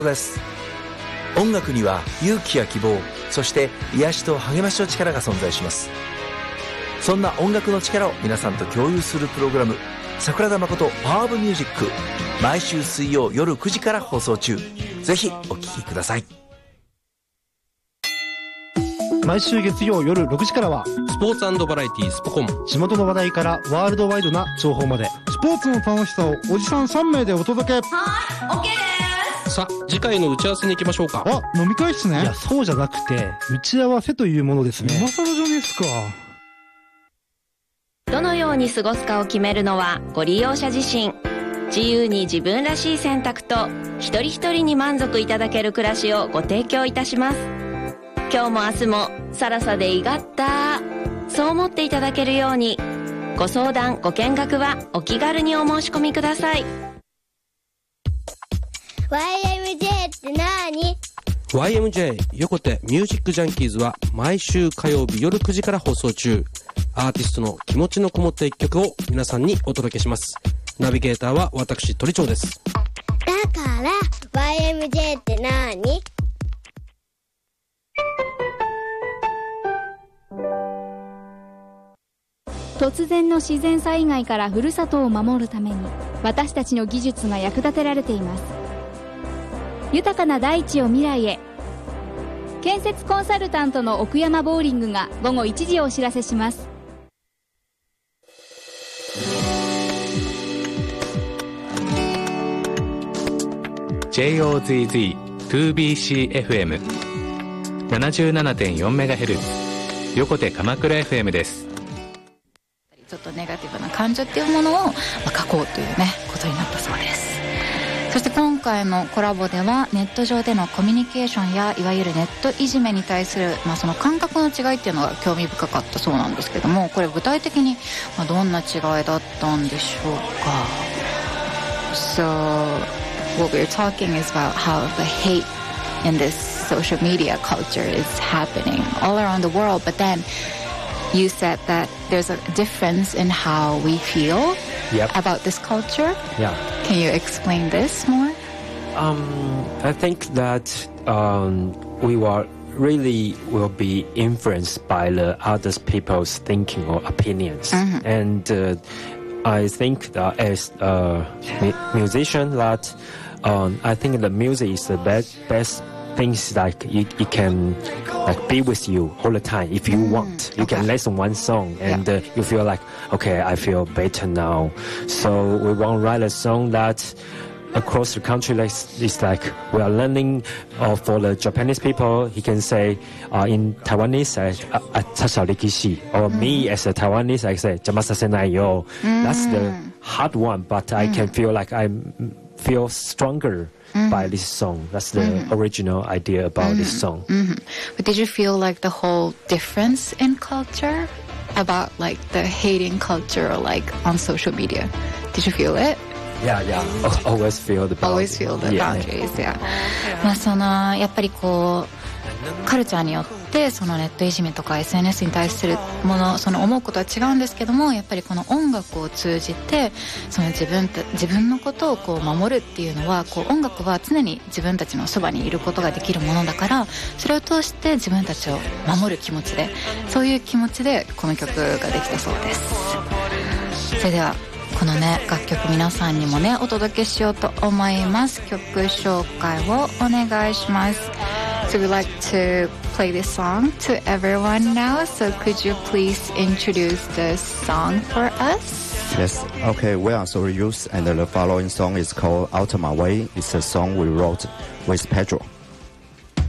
です。音楽には勇気や希望、そして癒しと励ましの力が存在します。そんな音楽の力を皆さんと共有するプログラム、桜田誠パワーオブミュージック、毎週水曜夜9時から放送中。ぜひお聴きください。 毎週月曜夜6時からはスポーツ&バラエティスポコン、 地元の話題からワールドワイドな情報まで、 スポーツの楽しさをおじさん3名でお届け。 はい、OK です。 さあ次回の打ち合わせに行きましょうか。 あ、飲み会っすね。 いや、そうじゃなくて打ち合わせというものですね。 今更じゃねえっすか。 どのように過ごすかを決めるのはご利用者自身。自由に自分らしい選択と一人一人に満足いただける暮らしをご提供いたします。今日も明日もサラサでいがったそう思っていただけるように、ご相談ご見学はお気軽にお申し込みください。 YMJ ってなーに？ YMJ 横手ミュージックジャンキーズは毎週火曜日夜9時から放送中。アーティストの気持ちのこもった一曲を皆さんにお届けします。ナビゲーターは私鳥長です。 だから YMJ ってなーに？ 突然の自然災害からふるさとを守るために私たちの技術が役立てられています。豊かな大地を未来へ。建設コンサルタントの奥山ボーリングが午後1時をお知らせします。 JOZZ2BCFM77.4MHz 横手鎌倉 FM です。 ちょっとネガティブな感情っていうものを、書こうというねことになったそうです。そして今回のコラボではネット上でのコミュニケーションやいわゆるネットいじめに対する、その感覚の違いっていうのが興味深かったそうなんですけども、これ具体的に、どんな違いだったんでしょうか。 So what we're talking is about how the hate in this social media culture is happening all around the world, but then you said that there's a difference in how we feel about this culture. Yeah. Can you explain this more? I think that we will be influenced by the other people's thinking or opinions. Mm-hmm. And I think that as a musician that I think the music is the best things like it can be with you all the time if you want. You can listen one song and you feel like, okay, I feel better now. So we want to write a song that across the country, it's like we are learning for the Japanese people. He can say in Taiwanese, 插小力气, or me as a Taiwanese, I say 邪魔させないよ. That's the hard one, but I can feel like I feel stronger by this song. That's the original idea about this song. But did you feel like the whole difference in culture about like the hating culture or like on social media? Did you feel it? Yeah. Always feel the boundaries. Always feel the boundaries, yeah. そのやっぱりこうカルチャーによってそのネットいじめとか SNS に対するもの、その思うことは違うんですけども、やっぱりこの音楽を通じてその自分のことをこう守るっていうのは、こう音楽は常に自分たちのそばにいることができるものだから、それを通して自分たちを守る気持ちで、そういう気持ちでこの曲ができたそうです。それではこのね楽曲皆さんにもねお届けしようと思います。曲紹介をお願いします。So we'd like to play this song to everyone now. So could you please introduce the song for us? Yes. Okay. We are Sorry Youth, and the following song is called Out of My Way. It's a song we wrote with Pedro.